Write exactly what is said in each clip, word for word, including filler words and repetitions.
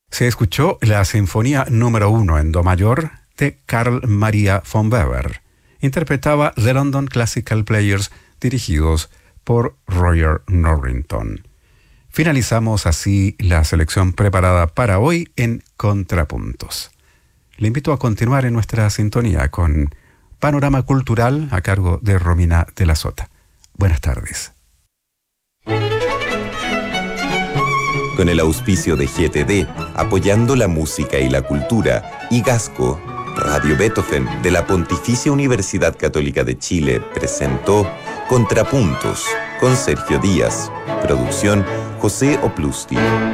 Se escuchó la Sinfonía número uno en Do mayor de Carl Maria von Weber. Interpretaba The London Classical Players, dirigidos por Roger Norrington. Finalizamos así la selección preparada para hoy en Contrapuntos. Le invito a continuar en nuestra sintonía con Panorama Cultural a cargo de Romina de la Sota. Buenas tardes. Con el auspicio de G T D, apoyando la música y la cultura, y Gasco, Radio Beethoven de la Pontificia Universidad Católica de Chile presentó Contrapuntos con Sergio Díaz. Producción José Oplusti.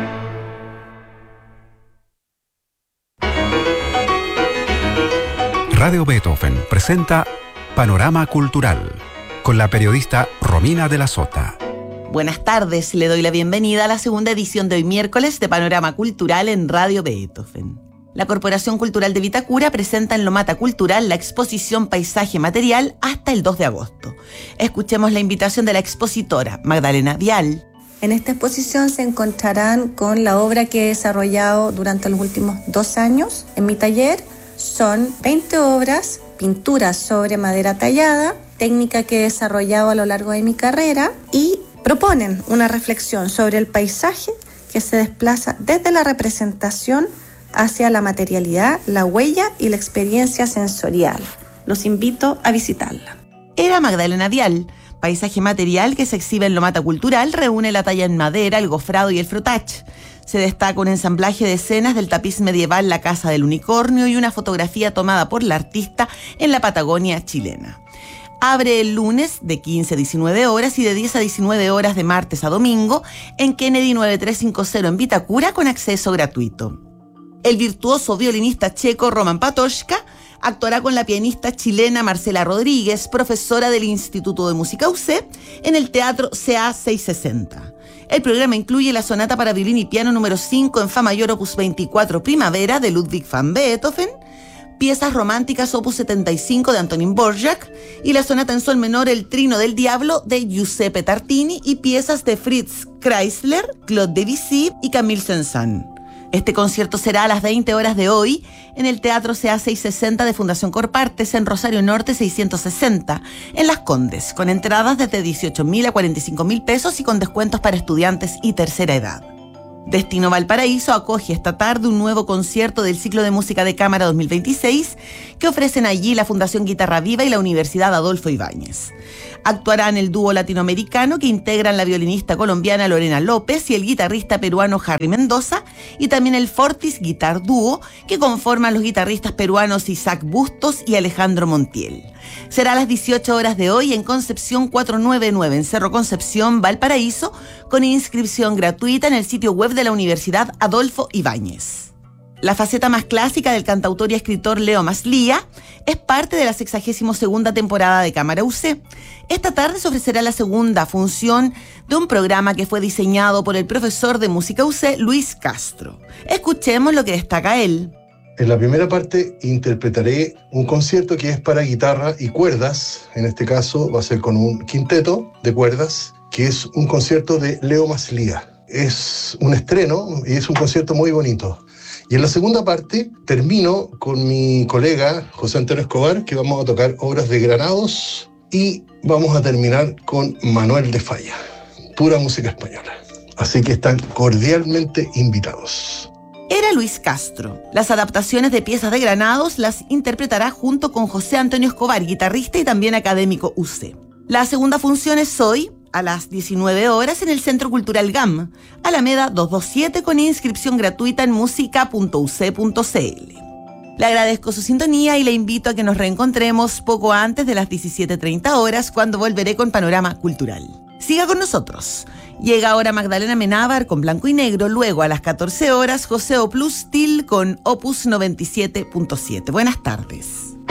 Radio Beethoven presenta Panorama Cultural con la periodista Romina de la Sota. Buenas tardes, le doy la bienvenida a la segunda edición de hoy miércoles de Panorama Cultural en Radio Beethoven. La Corporación Cultural de Vitacura presenta en Lomata Cultural la exposición Paisaje Material hasta el dos de agosto. Escuchemos la invitación de la expositora Magdalena Vial. En esta exposición se encontrarán con la obra que he desarrollado durante los últimos dos años en mi taller. Son veinte obras, pinturas sobre madera tallada, técnica que he desarrollado a lo largo de mi carrera y proponen una reflexión sobre el paisaje que se desplaza desde la representación hacia la materialidad, la huella y la experiencia sensorial. Los invito a visitarla. Era Magdalena Vial. Paisaje material que se exhibe en Lomata Cultural reúne la talla en madera, el gofrado y el frotach. Se destaca un ensamblaje de escenas del tapiz medieval La Casa del Unicornio y una fotografía tomada por la artista en la Patagonia chilena. Abre el lunes de quince a diecinueve horas y de diez a diecinueve horas de martes a domingo en Kennedy nueve tres cinco cero en Vitacura con acceso gratuito. El virtuoso violinista checo Roman Patochka actuará con la pianista chilena Marcela Rodríguez, profesora del Instituto de Música U C, en el Teatro C A seiscientos sesenta. El programa incluye la sonata para violín y piano número cinco en Fa mayor opus veinticuatro Primavera de Ludwig van Beethoven, piezas románticas opus setenta y cinco de Antonín Dvořák y la sonata en sol menor El Trino del Diablo de Giuseppe Tartini y piezas de Fritz Kreisler, Claude Debussy y Camille Saint-Saëns. Este concierto será a las veinte horas de hoy en el Teatro C A seiscientos sesenta de Fundación Corpartes en Rosario Norte seiscientos sesenta, en Las Condes, con entradas desde dieciocho mil a cuarenta y cinco mil pesos y con descuentos para estudiantes y tercera edad. Destino Valparaíso acoge esta tarde un nuevo concierto del ciclo de música de cámara dos mil veintiséis que ofrecen allí la Fundación Guitarra Viva y la Universidad Adolfo Ibáñez. Actuarán el dúo latinoamericano que integran la violinista colombiana Lorena López y el guitarrista peruano Harry Mendoza, y también el Fortis Guitar Dúo que conforman los guitarristas peruanos Isaac Bustos y Alejandro Montiel. Será a las dieciocho horas de hoy en Concepción cuatrocientos noventa y nueve en Cerro Concepción, Valparaíso, con inscripción gratuita en el sitio web de la Universidad Adolfo Ibáñez. La faceta más clásica del cantautor y escritor Leo Maslía es parte de la sexagésima segunda temporada de Cámara U C. Esta tarde se ofrecerá la segunda función de un programa que fue diseñado por el profesor de música U C, Luis Castro. Escuchemos lo que destaca él. En la primera parte interpretaré un concierto que es para guitarra y cuerdas. En este caso va a ser con un quinteto de cuerdas, que es un concierto de Leo Maslía. Es un estreno y es un concierto muy bonito. Y en la segunda parte termino con mi colega José Antonio Escobar, que vamos a tocar obras de Granados, y vamos a terminar con Manuel de Falla, pura música española. Así que están cordialmente invitados. Era Luis Castro. Las adaptaciones de piezas de Granados las interpretará junto con José Antonio Escobar, guitarrista y también académico U C. La segunda función es hoy, a las diecinueve horas, en el Centro Cultural G A M, Alameda doscientos veintisiete, con inscripción gratuita en música punto u c punto c l. Le agradezco su sintonía y le invito a que nos reencontremos poco antes de las diecisiete treinta horas, cuando volveré con Panorama Cultural. Siga con nosotros. Llega ahora Magdalena Menábar con Blanco y Negro, luego a las catorce horas José Oplustil con Opus noventa y siete punto siete. Buenas tardes.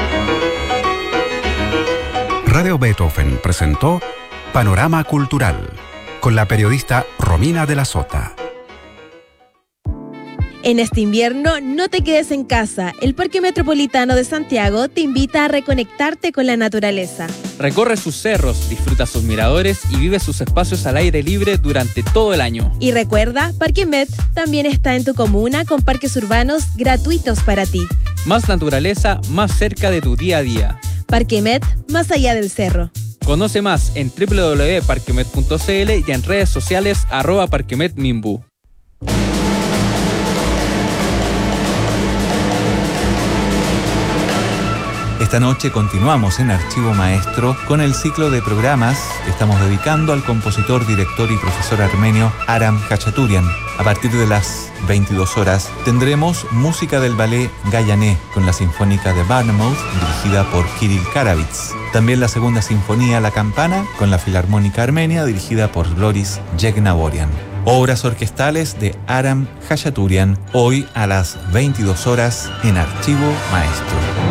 Radio Beethoven presentó Panorama Cultural con la periodista Romina de la Sota. En este invierno, no te quedes en casa. El Parque Metropolitano de Santiago te invita a reconectarte con la naturaleza. Recorre sus cerros, disfruta sus miradores y vive sus espacios al aire libre durante todo el año. Y recuerda, Parque Met también está en tu comuna con parques urbanos gratuitos para ti. Más naturaleza, más cerca de tu día a día. Parque Met, más allá del cerro. Conoce más en doble u doble u doble u punto parquemet punto c l y en redes sociales arroba parquemetmimbu. Esta noche continuamos en Archivo Maestro con el ciclo de programas que estamos dedicando al compositor, director y profesor armenio Aram Khachaturian. A partir de las veintidós horas tendremos música del ballet Gayané con la Sinfónica de Bournemouth dirigida por Kirill Karavits. También la segunda sinfonía La Campana con la Filarmónica Armenia dirigida por Loris Yegnaborian. Obras orquestales de Aram Khachaturian hoy a las veintidós horas en Archivo Maestro.